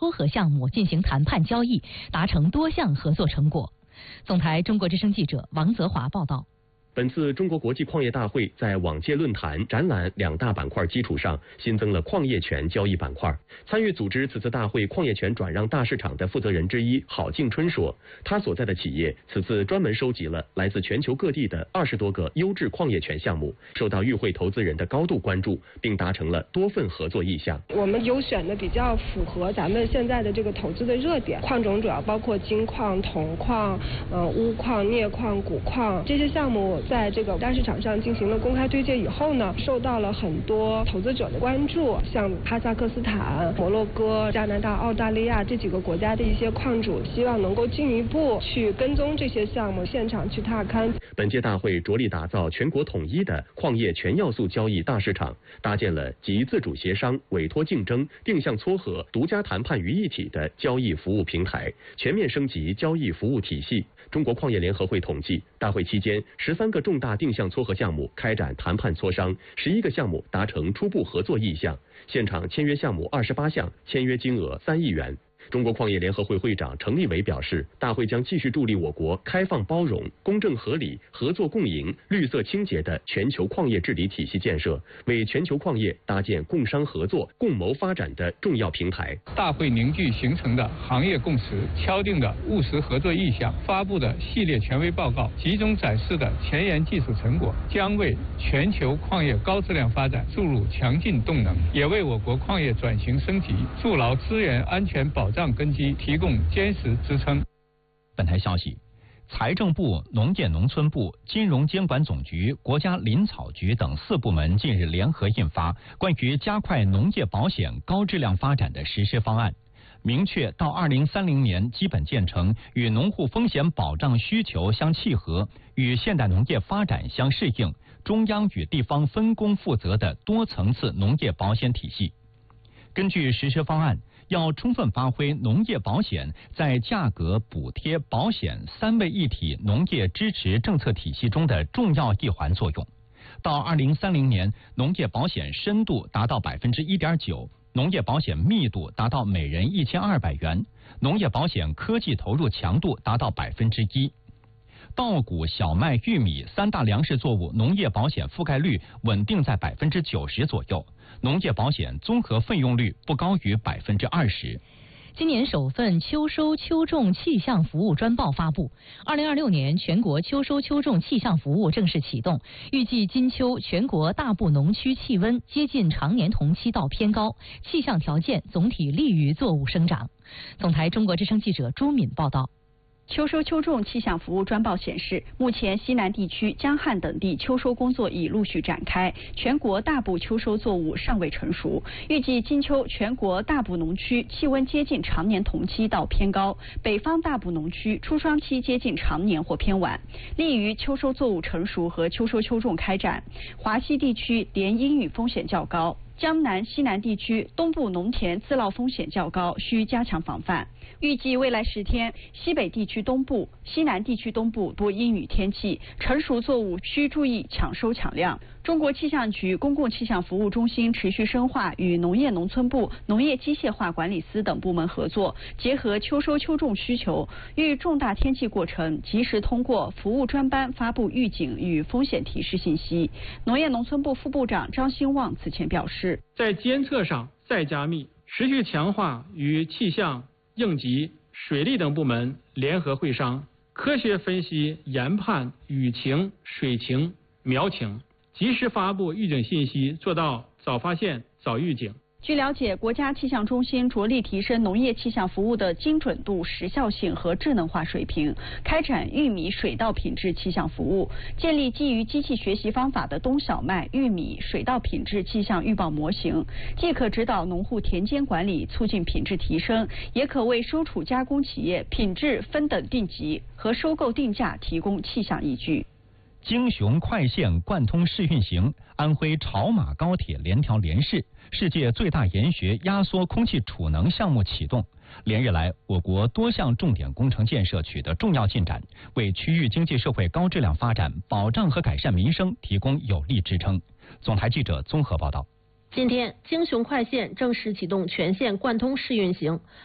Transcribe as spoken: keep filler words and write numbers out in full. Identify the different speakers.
Speaker 1: 撮合项目进行谈判交易，达成多项合作成果。总台中国之声记者王泽华报道。
Speaker 2: 本次中国国际矿业大会在往届论坛、展览两大板块基础上，新增了矿业权交易板块。参与组织此次大会矿业权转让大市场的负责人之一郝敬春说，他所在的企业此次专门收集了来自全球各地的二十多个优质矿业权项目，受到与会投资人的高度关注，并达成了多份合作意向。
Speaker 3: 我们优选的比较符合咱们现在的这个投资的热点，矿种主要包括金矿、铜矿、呃钨矿、镍矿、钴矿这些项目。在这个大市场上进行了公开推介以后呢，受到了很多投资者的关注，像哈萨克斯坦、摩洛哥、加拿大、澳大利亚这几个国家的一些矿主，希望能够进一步去跟踪这些项目，现场去踏勘。
Speaker 2: 本届大会着力打造全国统一的矿业全要素交易大市场，搭建了集自主协商、委托竞争、定向撮合、独家谈判于一体的交易服务平台，全面升级交易服务体系。中国矿业联合会统计，大会期间十三个重大定向撮合项目开展谈判磋商，十一个项目达成初步合作意向，现场签约项目二十八项，签约金额三亿元。中国矿业联合会会长程立伟表示，大会将继续助力我国开放包容、公正合理、合作共赢、绿色清洁的全球矿业治理体系建设，为全球矿业搭建共商合作、共谋发展的重要平台。
Speaker 4: 大会凝聚形成的行业共识、敲定的务实合作意向、发布的系列权威报告、集中展示的前沿技术成果，将为全球矿业高质量发展注入强劲动能，也为我国矿业转型升级筑牢资源安全保障根基提供坚实支撑。
Speaker 5: 本台消息，财政部、农业农村部、金融监管总局、国家林草局等四部门近日联合印发关于加快农业保险高质量发展的实施方案，明确到二零三零年基本建成与农户风险保障需求相契合、与现代农业发展相适应、中央与地方分工负责的多层次农业保险体系。根据实施方案，要充分发挥农业保险在价格、补贴、保险三位一体农业支持政策体系中的重要一环作用。到二零三零年，农业保险深度达到百分之一点九，农业保险密度达到每人一千二百元，农业保险科技投入强度达到百分之一。稻谷、小麦、玉米三大粮食作物农业保险覆盖率稳定在百分之九十左右，农业保险综合费用率不高于百分之二十。
Speaker 1: 今年首份秋收秋种气象服务专报发布，二零二六年全国秋收秋种气象服务正式启动，预计今秋全国大部农区气温接近常年同期到偏高，气象条件总体利于作物生长。总台中国之声记者朱敏报道。
Speaker 6: 秋收秋种气象服务专报显示，目前西南地区、江汉等地秋收工作已陆续展开，全国大部秋收作物尚未成熟。预计今秋全国大部农区气温接近常年同期到偏高，北方大部农区初霜期接近常年或偏晚，利于秋收作物成熟和秋收秋种开展。华西地区连阴雨风险较高，江南、西南地区东部农田自涝风险较高，需加强防范。预计未来十天，西北地区东部、西南地区东部多阴雨天气，成熟作物需注意抢收抢量。中国气象局公共气象服务中心持续深化与农业农村部、农业机械化管理司等部门合作，结合秋收秋种需求，遇重大天气过程及时通过服务专班发布预警与风险提示信息。农业农村部副部长张兴旺此前表示，
Speaker 7: 在监测上再加密，持续强化与气象、应急、水利等部门联合会商，科学分析研判雨情、水情、苗情，及时发布预警信息，做到早发现、早预警。
Speaker 6: 据了解，国家气象中心着力提升农业气象服务的精准度、时效性和智能化水平，开展玉米水稻品质气象服务，建立基于机器学习方法的冬小麦、玉米、水稻品质气象预报模型，既可指导农户田间管理，促进品质提升，也可为收储加工企业品质分等定级和收购定价提供气象依据。
Speaker 5: 京雄快线贯通试运行，安徽潮马高铁联调联试，世界最大研学压缩空气储能项目启动。连日来，我国多项重点工程建设取得重要进展，为区域经济社会高质量发展、保障和改善民生提供有力支撑。总台记者综合报道。
Speaker 8: 今天，京雄快线正式启动全线贯通试运行。